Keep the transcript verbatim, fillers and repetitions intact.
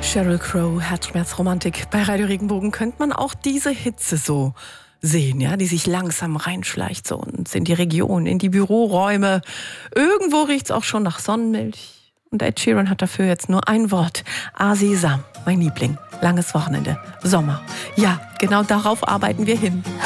Sheryl Crow, Herzschmerzromantik. Bei Radio Regenbogen könnte man auch diese Hitze so sehen, ja, die sich langsam reinschleicht so in die Region, in die Büroräume. Irgendwo riecht's auch schon nach Sonnenmilch. Und Ed Sheeran hat dafür jetzt nur ein Wort. Asesam, mein Liebling. Langes Wochenende, Sommer. Ja, genau darauf arbeiten wir hin.